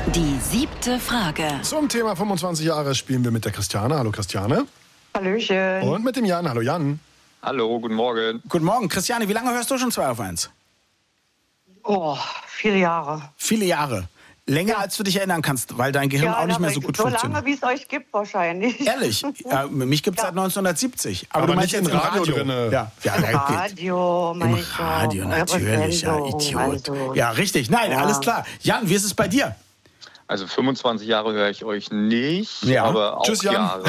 Die 7. Frage. Zum Thema 25 Jahre spielen wir mit der Christiane. Hallo Christiane. Hallöchen. Und mit dem Jan. Hallo Jan. Hallo, guten Morgen. Guten Morgen. Christiane, wie lange hörst du schon 2 auf 1? Oh, viele Jahre. Viele Jahre. Länger, als du dich erinnern kannst, weil dein Gehirn auch nicht mehr so gut funktioniert. So lange, wie es euch gibt wahrscheinlich. Ehrlich? Mich gibt es seit 1970. Aber du meinst nicht jetzt im Radio drin. Ja, Im Radio, Im meine ich. Radio, natürlich, ja, Idiot. Also, Ja, richtig. Nein, alles klar. Jan, wie ist es bei dir? Also 25 Jahre höre ich euch nicht, Ja. aber auch Tschüss, Jan. Jahre.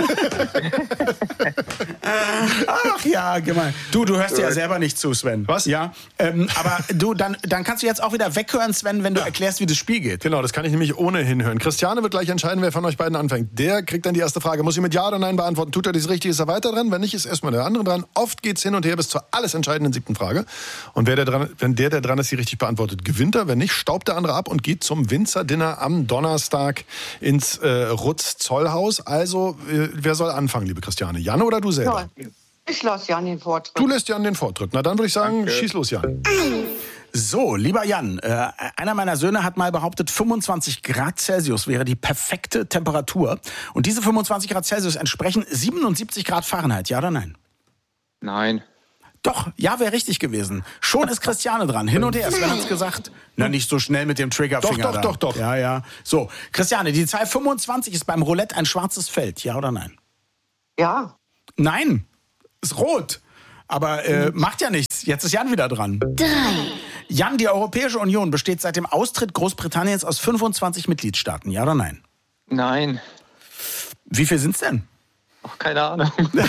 Ach ja, gemein. Du hörst dir ja selber nicht zu, Sven. Was? Ja. Aber du, dann kannst du jetzt auch wieder weghören, Sven, wenn du erklärst, wie das Spiel geht. Genau, das kann ich nämlich ohnehin hören. Christiane wird gleich entscheiden, wer von euch beiden anfängt. Der kriegt dann die erste Frage. Muss sie mit Ja oder Nein beantworten. Tut er dies richtig, ist er weiter dran. Wenn nicht, ist erstmal der andere dran. Oft geht's hin und her bis zur alles entscheidenden 7. Frage. Und wenn der dran ist, die richtig beantwortet, gewinnt er. Wenn nicht, staubt der andere ab und geht zum Winzerdinner am Donnerstag ins Rutz-Zollhaus. Also, wer soll anfangen, liebe Christiane? Jan oder du selber? ja, ich lasse Jan den Vortritt. Du lässt Jan den Vortritt. Na, dann würde ich sagen, schieß los, Jan. So, lieber Jan, einer meiner Söhne hat mal behauptet, 25 Grad Celsius wäre die perfekte Temperatur. Und diese 25 Grad Celsius entsprechen 77 Grad Fahrenheit. Ja oder nein? Nein. Doch, ja, wäre richtig gewesen. Schon ist Christiane dran. Hin und her, Sven hat's gesagt. Na, nicht so schnell mit dem Triggerfinger. Doch. Ja, ja. So, Christiane, die Zahl 25 ist beim Roulette ein schwarzes Feld. Ja oder nein? Ja. Nein, ist rot. Aber macht ja nichts. Jetzt ist Jan wieder dran. 3. Jan, die Europäische Union besteht seit dem Austritt Großbritanniens aus 25 Mitgliedstaaten. Ja oder nein? Nein. Wie viel sind's denn? Ach, keine Ahnung.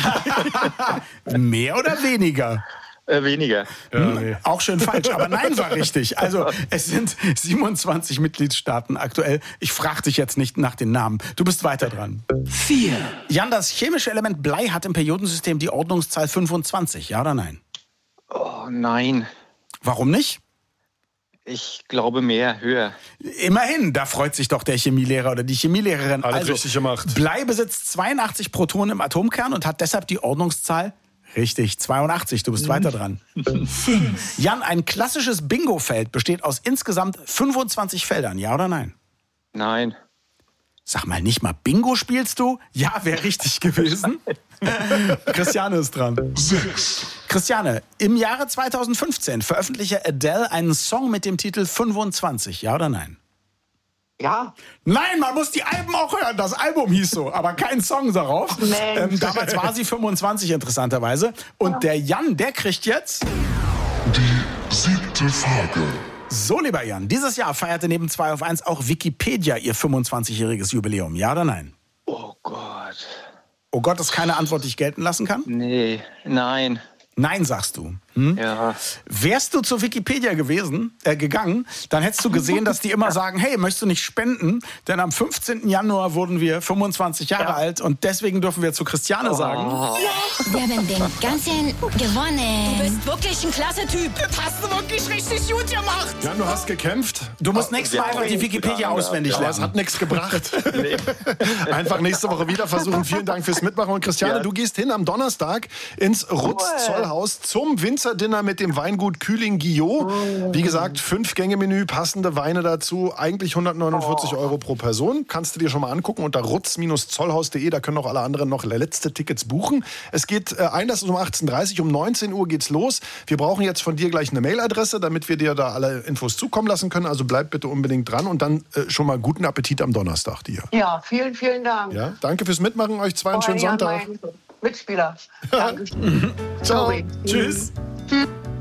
Mehr oder weniger? Weniger. Auch schön falsch, aber nein war richtig. Also es sind 27 Mitgliedstaaten aktuell. Ich frage dich jetzt nicht nach den Namen. Du bist weiter dran. 4. Jan, das chemische Element Blei hat im Periodensystem die Ordnungszahl 25. Ja oder nein? Oh, nein. Warum nicht? Ich glaube mehr, höher. Immerhin, da freut sich doch der Chemielehrer oder die Chemielehrerin. Alles richtig gemacht. Blei besitzt 82 Protonen im Atomkern und hat deshalb die Ordnungszahl, richtig, 82. Du bist weiter dran. 5. Jan, ein klassisches Bingo-Feld besteht aus insgesamt 25 Feldern. Ja oder nein? Nein. Sag mal, nicht mal Bingo spielst du? Ja, wäre richtig gewesen. Christiane ist dran. 6. Christiane, im Jahre 2015 veröffentlichte Adele einen Song mit dem Titel 25. Ja oder nein? Ja. Nein, man muss die Alben auch hören. Das Album hieß so, aber kein Song darauf. Mensch. Damals war sie 25 interessanterweise. Und der Jan, der kriegt jetzt... Die 7. Frage. So, lieber Jan, dieses Jahr feierte neben 2 auf 1 auch Wikipedia ihr 25-jähriges Jubiläum. Ja oder nein? Oh Gott. Oh Gott, ist keine Antwort, die ich gelten lassen kann? Nee, nein. Nein, sagst du. Ja. Wärst du zur Wikipedia gegangen, dann hättest du gesehen, dass die immer sagen, hey, möchtest du nicht spenden? Denn am 15. Januar wurden wir 25 Jahre alt und deswegen dürfen wir zu Christiane sagen. Wir haben den ganzen gewonnen. Du bist wirklich ein klasse Typ. Das hast du wirklich richtig gut gemacht. Jan, du hast gekämpft. Du musst nächstes Mal einfach die Wikipedia auswendig Aber es lernen. hat nichts gebracht. Einfach nächste Woche wieder versuchen. Vielen Dank fürs Mitmachen. Und Christiane, du gehst hin am Donnerstag ins Rutz-Zollhaus zum Winzerdinner mit dem Weingut Kühling-Guillot. Wie gesagt, 5-Gänge-Menü, passende Weine dazu. Eigentlich 149 Euro pro Person. Kannst du dir schon mal angucken unter rutz-zollhaus.de. Da können auch alle anderen noch letzte Tickets buchen. Es geht Einlass ist um 18:30 Uhr. Um 19 Uhr geht's los. Wir brauchen jetzt von dir gleich eine Mailadresse, damit wir dir da alle Infos zukommen lassen können. Also bleib bitte unbedingt dran und dann schon mal guten Appetit am Donnerstag dir. Ja, vielen, vielen Dank. Ja, danke fürs Mitmachen. Euch zwei einen schönen Jan, Sonntag. mein Mitspieler. Danke. Ciao. Sorry. Tschüss. Tschüss.